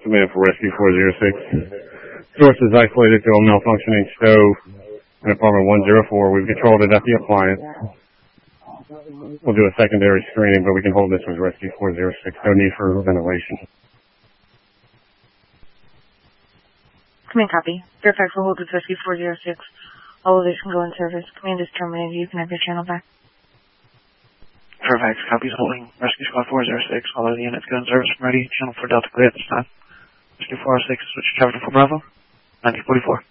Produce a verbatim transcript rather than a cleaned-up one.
submitted for Rescue four zero six. Source is isolated to a malfunctioning stove in apartment one zero four. We've controlled it at the appliance. We'll do a secondary screening, but we can hold this as Rescue four zero six. No need for ventilation. Command copy. Verify for hold with Rescue four zero six. All others can go in service. Command is terminated. You can have your channel back. Fairfax copies holding Rescue Squad four zero six. All other units go in service from ready. Channel for Delta clear at this time. Rescue four zero six, switch traffic for Bravo. ninety forty-four.